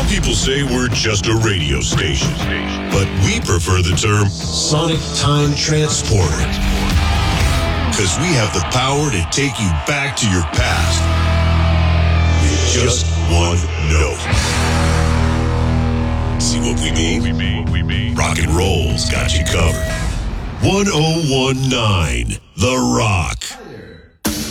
People say we're just a radio station, but we prefer the term Sonic Time Transporter. Because we have the power to take you back to your past with just one note. See what we mean? Rock and roll's got you covered. 1019 The Rock.